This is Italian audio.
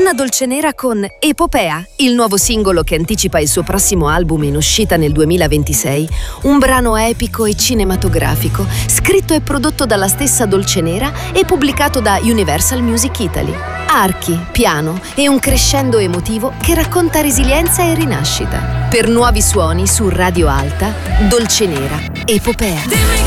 Torna Dolcenera con Epopea, il nuovo singolo che anticipa il suo prossimo album in uscita nel 2026, un brano epico e cinematografico, scritto e prodotto dalla stessa Dolcenera e pubblicato da Universal Music Italy. Archi, piano e un crescendo emotivo che racconta resilienza e rinascita. Per nuovi suoni su Radio Alta, Dolcenera, Epopea.